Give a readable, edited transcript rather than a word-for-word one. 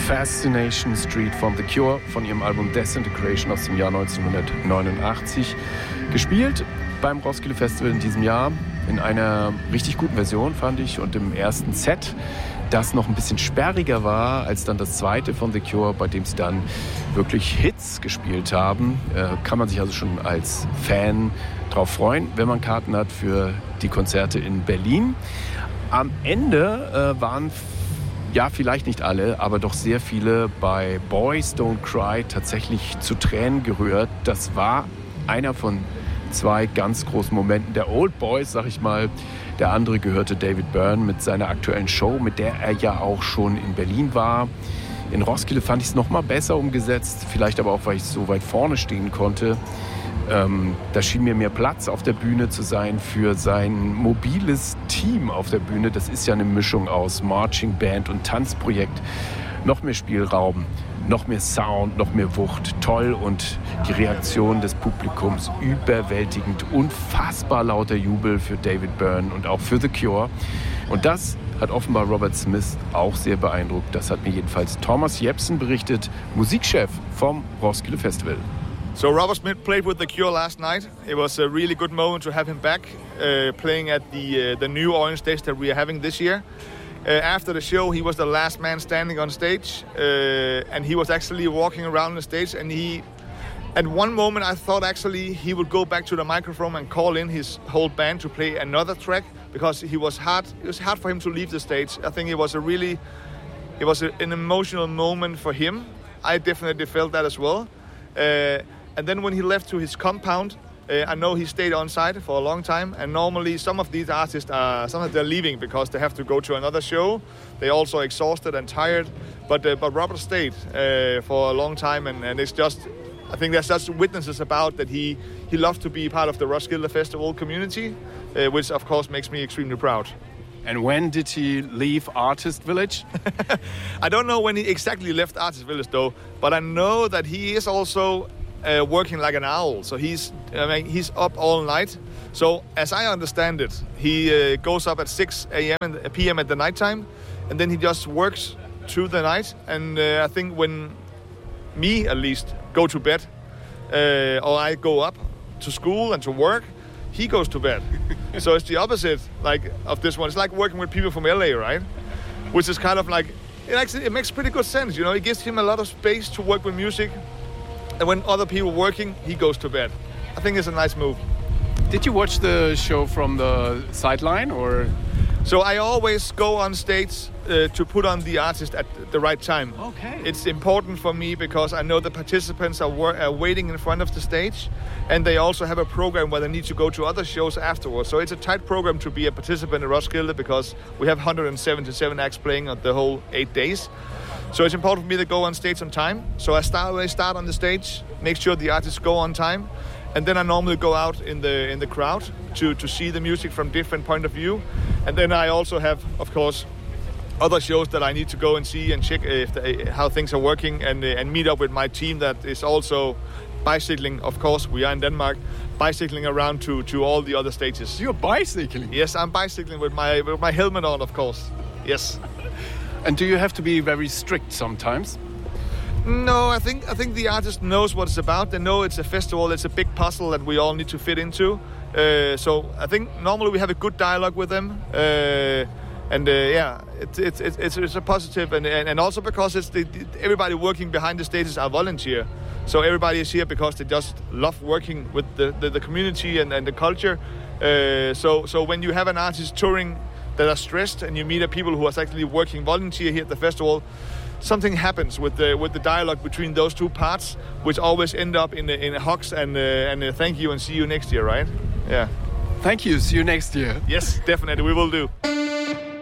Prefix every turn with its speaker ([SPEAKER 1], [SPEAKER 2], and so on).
[SPEAKER 1] Fascination Street von The Cure von ihrem Album Disintegration aus dem Jahr 1989. Gespielt beim Roskilde Festival in diesem Jahr in einer richtig guten Version, fand ich. Und im ersten Set, das noch ein bisschen sperriger war als dann das zweite von The Cure, bei dem sie dann wirklich Hits gespielt haben. Kann man sich also schon als Fan drauf freuen, wenn man Karten hat für die Konzerte in Berlin. Am Ende waren ja, vielleicht nicht alle, aber doch sehr viele bei Boys Don't Cry tatsächlich zu Tränen gerührt. Das war einer von zwei ganz großen Momenten der Old Boys, sag ich mal. Der andere gehörte David Byrne mit seiner aktuellen Show, mit der er ja auch schon in Berlin war. In Roskilde fand ich es noch mal besser umgesetzt, vielleicht aber auch, weil ich so weit vorne stehen konnte. Da schien mir mehr Platz auf der Bühne zu sein für sein mobiles Team auf der Bühne. Das ist ja eine Mischung aus Marching Band und Tanzprojekt. Noch mehr Spielraum, noch mehr Sound, noch mehr Wucht. Toll, und die Reaktion des Publikums überwältigend. Unfassbar lauter Jubel für David Byrne und auch für The Cure. Und das hat offenbar Robert Smith auch sehr beeindruckt. Das hat mir jedenfalls Thomas Jepsen berichtet, Musikchef vom Roskilde Festival.
[SPEAKER 2] So Robert Smith played with The Cure last night. It was a really good moment to have him back playing at the new Orange stage that we are having this year. After the show, he was the last man standing on stage, and he was actually walking around the stage. And at one moment, I thought actually he would go back to the microphone and call in his whole band to play another track, because it was hard for him to leave the stage. I think it was an emotional moment for him. I definitely felt that as well. And then when he left to his compound, I know he stayed on site for a long time. And normally some of these artists sometimes they're leaving because they have to go to another show. They're also exhausted and tired. But Robert stayed for a long time, and it's just, I think there's just witnesses about that he loved to be part of the Roskilde Festival community, which of course makes me extremely proud.
[SPEAKER 1] And when did he leave Artist Village?
[SPEAKER 2] I don't know when he exactly left Artist Village though, but I know that he is also working like an owl. So he's up all night. So as I understand it, he goes up at 6 p.m. at the nighttime, and then he just works through the night. And I think when me, at least, go to bed, or I go up to school and to work, he goes to bed. So it's the opposite, like, of this one. It's like working with people from LA, right? Which is kind of like, it makes pretty good sense, you know. It gives him a lot of space to work with music. And when other people are working, he goes to bed. I think it's a nice move.
[SPEAKER 1] Did you watch the show from the sideline, or?
[SPEAKER 2] So I always go on stage to put on the artist at the right time.
[SPEAKER 1] Okay.
[SPEAKER 2] It's important for me because I know the participants are waiting in front of the stage, and they also have a program where they need to go to other shows afterwards. So it's a tight program to be a participant in Roskilde, because we have 177 acts playing on the whole 8 days. So it's important for me to go on stage on time. So I start on the stage, make sure the artists go on time, and then I normally go out in the crowd to see the music from different point of view. And then I also have, of course, other shows that I need to go and see and check how things are working, and meet up with my team that is also bicycling. Of course, we are in Denmark, bicycling around to all the other stages.
[SPEAKER 1] You're bicycling?
[SPEAKER 2] Yes, I'm bicycling with my helmet on, of course. Yes.
[SPEAKER 1] And do you have to be very strict sometimes?
[SPEAKER 2] No, I think the artist knows what it's about. They know it's a festival, it's a big puzzle that we all need to fit into. So I think normally we have a good dialogue with them. It's a positive, and also because it's everybody working behind the stages are volunteer. So everybody is here because they just love working with the community and the culture. So when you have an artist touring that are stressed, and you meet people who are actually working volunteer here at the festival, something happens with the dialogue between those two parts, which always end up in hugs and thank you and see you next year, right? Yeah.
[SPEAKER 1] Thank you. See you next year.
[SPEAKER 2] Yes, definitely, we will do.